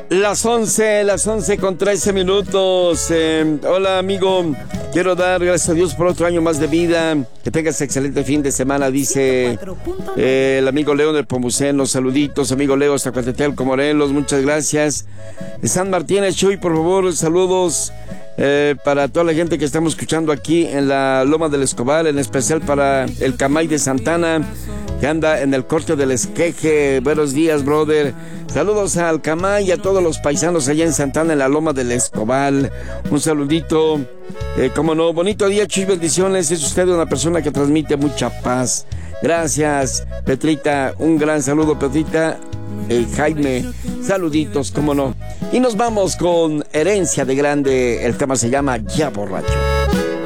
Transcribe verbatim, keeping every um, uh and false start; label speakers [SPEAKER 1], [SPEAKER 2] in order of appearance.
[SPEAKER 1] Las once, las once con trece minutos. Eh, hola, amigo. Quiero dar gracias a Dios por otro año más de vida. Que tengas excelente fin de semana, dice eh, el amigo Leo del Pomuceno. Saluditos, amigo Leo, hasta Cuatetelco, Morelos. Muchas gracias. De San Martín, Chuy, por favor, saludos eh, para toda la gente que estamos escuchando aquí en la Loma del Escobal, en especial para el Camay de Santana, que anda en el corte del Esqueje. Buenos días, brother. Saludos al Camay y a todos los paisanos allá en Santana, en la Loma del Escobal. Un saludito. Eh, como no, bonito día, chis, bendiciones. Es usted una persona que transmite mucha paz. Gracias, Petrita. Un gran saludo, Petrita. Eh, Jaime, saluditos, como no. Y nos vamos con Herencia de Grande. El tema se llama Ya Borracho.